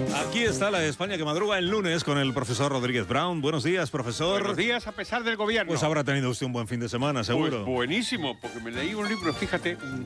Aquí está la España que madruga el lunes con el profesor Rodríguez Brown. Buenos días, profesor. Buenos días, a pesar del gobierno. Pues habrá tenido usted un buen fin de semana, seguro. Pues buenísimo, porque me leí un libro, fíjate,